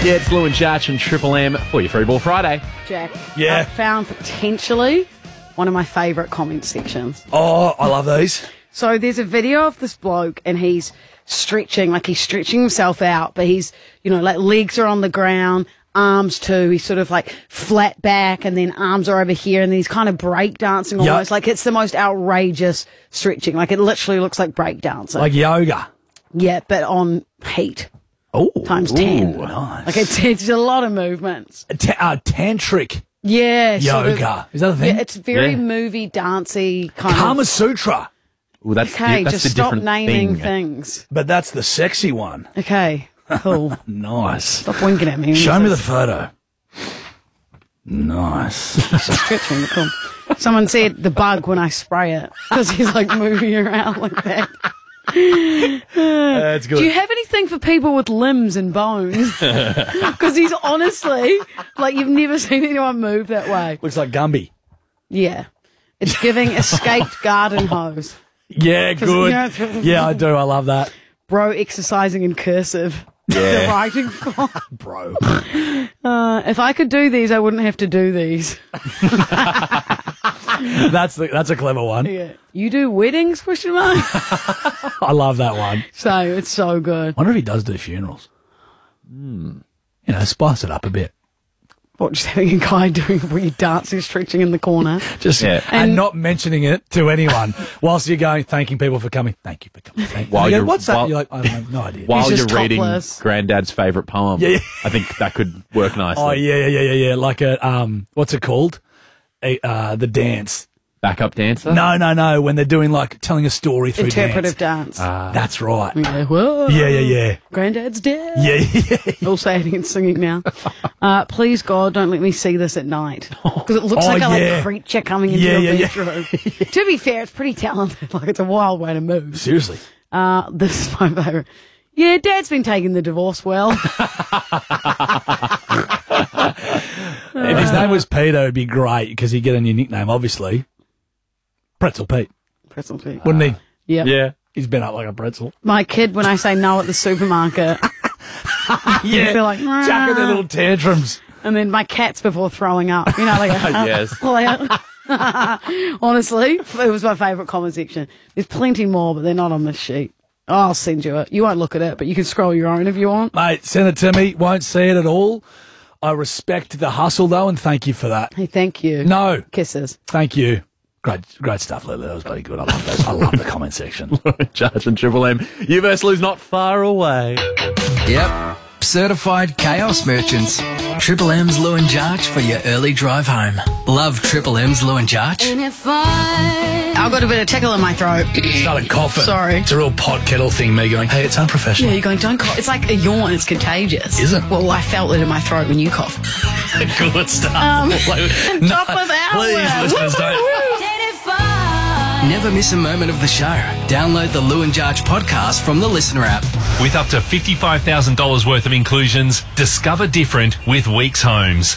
Yeah, it's Lou and Jarch and Triple M for your Free Ball Friday. Jack, Yeah. I found potentially one of my favourite comment sections. Oh, I love these. So there's a video of this bloke and he's stretching himself out, but he's, like legs are on the ground, arms too. He's sort of like flat back and then arms are over here and then he's kind of break dancing almost. Like it's the most outrageous stretching. Like it literally looks like break dancing. Like yoga. Yeah, but on heat. Oh, Times 10. Nice. Like it's a lot of movements. Tantric Yeah. yoga. Is that a thing? Yeah, it's very Yeah. movie dancey kind Kama of. Sutra. Well, that's Okay, that's just the stop different naming thing. things. But that's the sexy one. Okay, cool. Nice. Stop winking at me. Show me the photo. Nice. stretching. Cool. Someone said the bug when I spray it because he's like moving around like that. That's good. Do you have anything for people with limbs and bones? Because he's honestly like you've never seen anyone move that way. Looks like Gumby. Yeah, it's giving escaped garden hose. Yeah, good. Yeah, I do. I love that. Bro exercising in cursive. Yeah. The writing font. Bro. If I could do these, I wouldn't have to do these. That's a clever one. Yeah. You do weddings, question mark? I love that one. So it's so good. Wonder if he does do funerals. Spice it up a bit. What, just having a guy doing weird dancing, stretching in the corner. Just Yeah. and not mentioning it to anyone whilst you're going, thanking people for coming. Thank you for coming. While You go, you're- what's that? while- You're like, I have no idea. While He's you're just reading topless. Granddad's favourite poem, Yeah. I think that could work nicely. Oh yeah. Like a what's it called? The dance. Backup dancer? No. When they're doing like telling a story through Interpretive dance. dance. That's right. Yeah, whoa. Yeah. Granddad's dead. Yeah. All saying and singing now. Please, God, don't let me see this at night. Because it looks Oh, like a yeah. creature coming into Yeah, your yeah. bedroom. To be fair, it's pretty talented. Like, it's a wild way to move. Seriously. This is my favourite. Yeah, Dad's been taking the divorce well. If his name was Peter, it'd be great because he'd get a new nickname, obviously. Pretzel Pete, Pretzel Pete. wouldn't he? Yep. Yeah. He's been up like a pretzel. My kid, when I say no at the supermarket, Yeah. they're like, "Nah." Chucking their little tantrums. And then my cats before throwing up. Like Yes. Honestly, it was my favourite comment section. There's plenty more, but they're not on this sheet. I'll send you it. You won't look at it, but you can scroll your own if you want. Mate, send it to me. Won't see it at all. I respect the hustle, though, and thank you for that. Hey, thank you. No, Kisses. thank you. Great stuff, Lily. That was bloody good. I love those. I love the comment section. Jarch and Triple M. You versus Lou's not far away. Yep. Certified chaos merchants. Triple M's Lou and Jarch for your early drive home. Love Triple M's Lou and Jarch. I've got a bit of tickle in my throat. Started coughing. Sorry. It's a real pot kettle thing, me going, hey, it's unprofessional. Yeah, you're going, don't cough. It's like a yawn. It's contagious. Is it? Well, I felt it in my throat when you coughed. Good stuff. Top of the hour. Please, listeners, don't. Never miss a moment of the show. Download the Lou and Jarch podcast from the Listener app. With up to $55,000 worth of inclusions, discover different with Weeks Homes.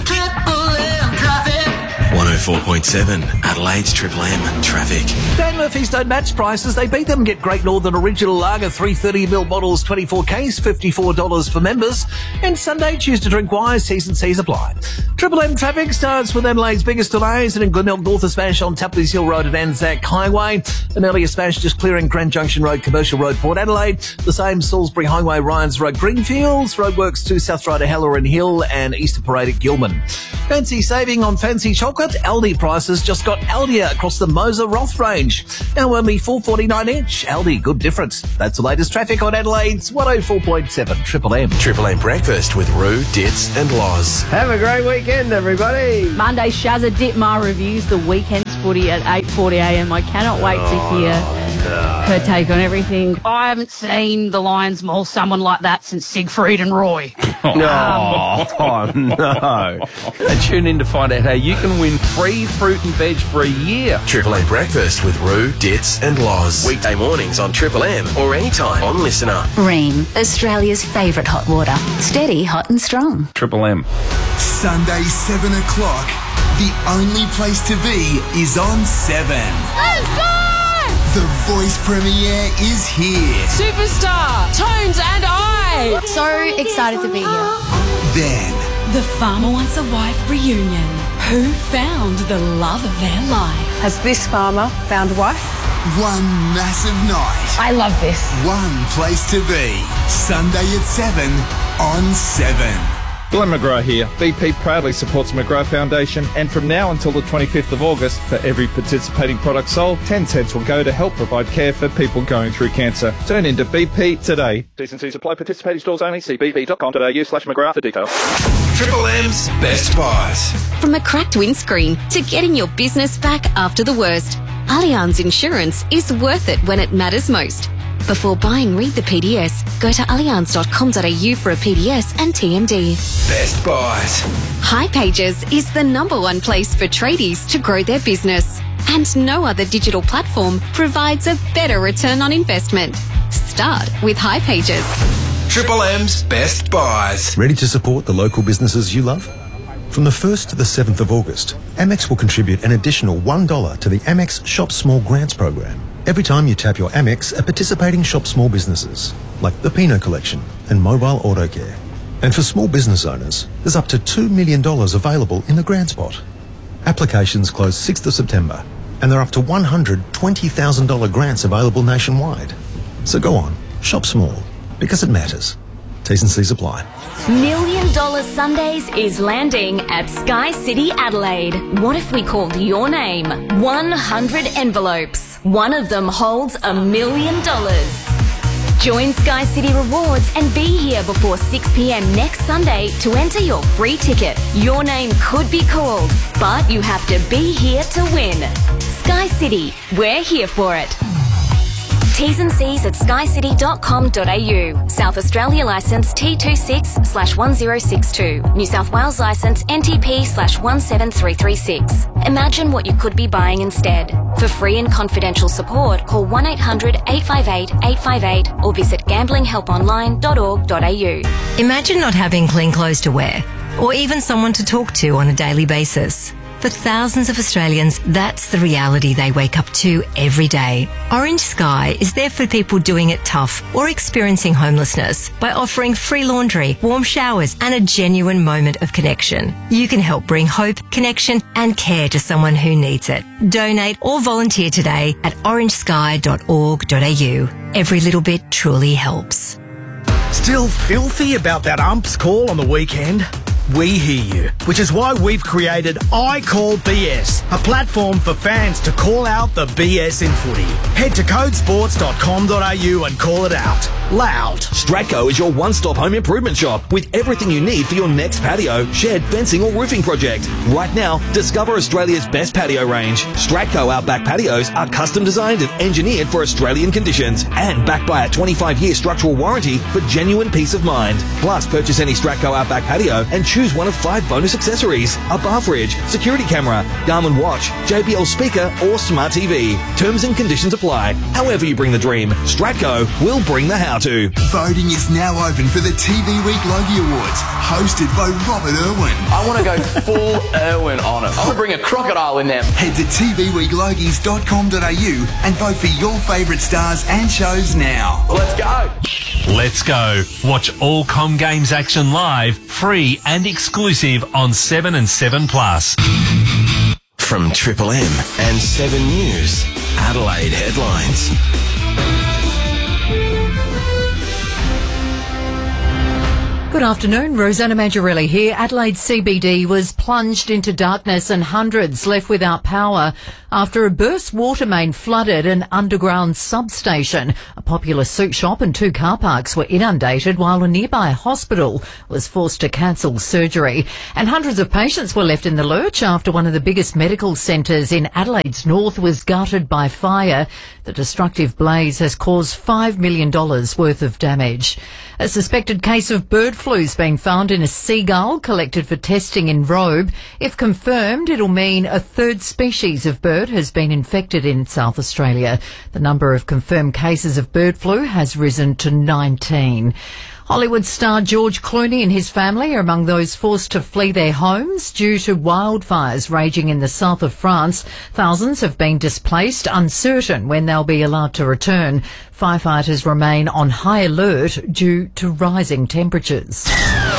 104.7 Adelaide's Triple M traffic. Dan Murphy's don't match prices. They beat them. Get Great Northern Original Lager 330ml bottles, 24 case, $54 for members. And Sunday, choose to drink wise. T's and C's apply. Triple M traffic starts with Adelaide's biggest delays and in Glenelg North, a smash on Tapley's Hill Road at Anzac Highway. An earlier smash just clearing Grand Junction Road, Commercial Road, Port Adelaide. The same Salisbury Highway, Ryans Road, Greenfields. Roadworks to South Ryder, Halloran Hill and Easter Parade at Gilman. Fancy saving on fancy chocolate. Aldi prices just got Aldia across the Moser Roth range. Now only $4.49 each. Aldi, good difference. That's the latest traffic on Adelaide's 104.7 Triple M. Triple M breakfast with Roo, Ditz and Loz. Have a great weekend, everybody. Monday, Shazza Ditmar reviews the weekend's footy at 8:40am. I cannot wait to hear her take on everything. I haven't seen the Lions maul someone like that since Siegfried and Roy. No. And tune in to find out how you can win free fruit and veg for a year. Triple M breakfast with Roo, Ditz and Loz. Weekday mornings on Triple M or anytime on Listener. Ream, Australia's favourite hot water. Steady, hot and strong. Triple M. Sunday, 7 o'clock. The only place to be is on 7. Let's go! The Voice premiere is here. Superstar, Tones and I. So excited to be here. Then, The Farmer Wants a Wife reunion. Who found the love of their life? Has this farmer found a wife? one massive night. I love this. One place to be. Sunday at 7 on 7. Glenn McGrath here. BP proudly supports the McGrath Foundation, and from now until the 25th of August, for every participating product sold, 10 cents will go to help provide care for people going through cancer. Turn into BP today. T&Cs apply. Participating stores only. See bp.com.au/McGrath for details. Triple M's Best Buys. From a cracked windscreen to getting your business back after the worst, Allianz Insurance is worth it when it matters most. Before buying, read the PDS. Go to allianz.com.au for a PDS and TMD. Best Buys. hipages is the #1 place for tradies to grow their business. And no other digital platform provides a better return on investment. Start with hipages. Triple M's Best Buys. Ready to support the local businesses you love? From the 1st to the 7th of August, Amex will contribute an additional $1 to the Amex Shop Small Grants program every time you tap your Amex at participating Shop Small businesses, like the Pinot Collection and Mobile Auto Care. And for small business owners, there's up to $2 million available in the grants pot. Applications close 6th of September, and there are up to $120,000 grants available nationwide. So go on, shop small, because it matters. T's and C's apply. $1 Million Sundays is landing at Sky City Adelaide. What if we called your name? 100 envelopes. One of them holds $1 million. Join Sky City Rewards and be here before 6 p.m. next Sunday to enter your free ticket. Your name could be called, but you have to be here to win. Sky City, we're here for it. T's and C's at skycity.com.au. South Australia licence T26/1062. New South Wales licence NTP/17336. Imagine what you could be buying instead. For free and confidential support, call 1-800-858-858 or visit gamblinghelponline.org.au. Imagine not having clean clothes to wear, or even someone to talk to on a daily basis. For thousands of Australians, that's the reality they wake up to every day. Orange Sky is there for people doing it tough or experiencing homelessness by offering free laundry, warm showers, and a genuine moment of connection. You can help bring hope, connection, and care to someone who needs it. Donate or volunteer today at orangesky.org.au. Every little bit truly helps. Still filthy about that umps call on the weekend? We hear you, which is why we've created I Call BS, a platform for fans to call out the BS in footy. Head to codesports.com.au and call it out. Loud. Stratco is your one-stop home improvement shop with everything you need for your next patio, shed, fencing or roofing project. Right now, discover Australia's best patio range. Stratco Outback patios are custom designed and engineered for Australian conditions and backed by a 25-year structural warranty for genuine peace of mind. Plus, purchase any Stratco Outback patio and choose one of 5 bonus accessories: a bar fridge, security camera, Garmin watch, JBL speaker or smart TV. Terms and conditions apply. However you bring the dream, Stratco will bring the how-to. Voting is now open for the TV Week Logie Awards, hosted by Robert Irwin. I want to go full Irwin on it. I want to bring a crocodile in there. Head to tvweeklogies.com.au and vote for your favourite stars and shows now. Let's go. Let's go. Watch all Com Games action live, free and exclusive on 7 and 7 Plus. From Triple M and 7 News, Adelaide headlines. Good afternoon, Rosanna Mangiarelli here. Adelaide CBD was plunged into darkness and hundreds left without power after a burst water main flooded an underground substation. A popular suit shop and 2 car parks were inundated while a nearby hospital was forced to cancel surgery. And hundreds of patients were left in the lurch after one of the biggest medical centres in Adelaide's north was gutted by fire. The destructive blaze has caused $5 million worth of damage. A suspected case of bird flu has been found in a seagull collected for testing in Robe. If confirmed, it'll mean a 3rd species of bird has been infected in South Australia. The number of confirmed cases of bird flu has risen to 19. Hollywood star George Clooney and his family are among those forced to flee their homes due to wildfires raging in the south of France. Thousands have been displaced, uncertain when they'll be allowed to return. Firefighters remain on high alert due to rising temperatures.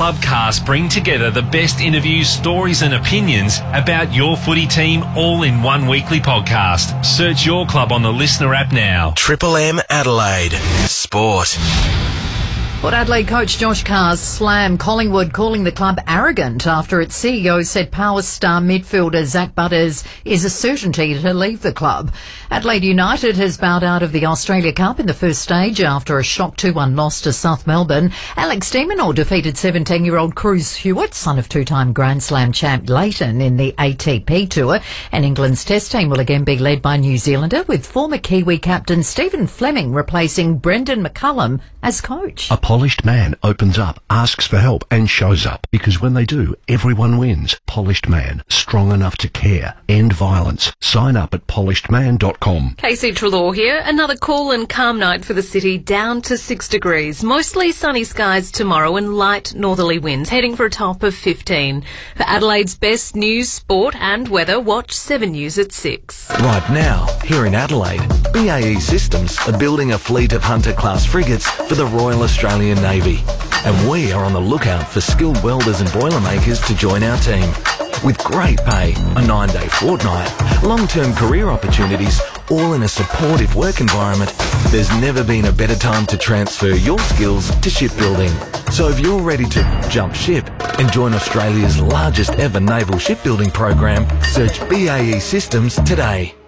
Clubcast bring together the best interviews, stories and opinions about your footy team all in one weekly podcast. Search your club on the Listener app now. Triple M Adelaide. Sport. Port Adelaide coach Josh Carr's slammed Collingwood, calling the club arrogant after its CEO said Power star midfielder Zach Butters is a certainty to leave the club. Adelaide United has bowed out of the Australia Cup in the first stage after a shock 2-1 loss to South Melbourne. Alex de Minaur defeated 17-year-old Cruz Hewitt, son of two-time Grand Slam champ Leighton, in the ATP Tour. And England's Test team will again be led by New Zealander, with former Kiwi captain Stephen Fleming replacing Brendan McCullum as coach. A polished man opens up, asks for help and shows up. Because when they do, everyone wins. Polished Man. Strong enough to care. End violence. Sign up at polishedman.com. Casey Trelaw here. Another cool and calm night for the city, down to 6 degrees. Mostly sunny skies tomorrow and light northerly winds, heading for a top of 15. For Adelaide's best news, sport and weather, watch 7 News at 6. Right now, here in Adelaide, BAE Systems are building a fleet of Hunter-class frigates for the Royal Australian Navy. And we are on the lookout for skilled welders and boilermakers to join our team. With great pay, a 9-day fortnight, long-term career opportunities, all in a supportive work environment, there's never been a better time to transfer your skills to shipbuilding. So if you're ready to jump ship and join Australia's largest ever naval shipbuilding program, search BAE Systems today.